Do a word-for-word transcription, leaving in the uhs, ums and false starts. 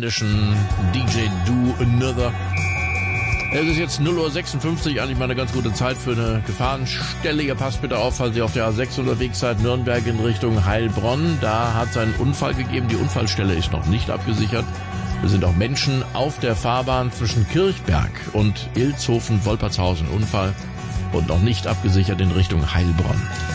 Edition, D J Do Another. Es ist jetzt null Uhr sechsundfünfzig, eigentlich mal eine ganz gute Zeit für eine Gefahrenstelle. Ihr passt bitte auf, falls ihr auf der A sechs unterwegs seid, Nürnberg in Richtung Heilbronn. Da hat es einen Unfall gegeben. Die Unfallstelle ist noch nicht abgesichert. Es sind auch Menschen auf der Fahrbahn zwischen Kirchberg und Ilshofen-Wolpertshausen. Unfall und noch nicht abgesichert in Richtung Heilbronn.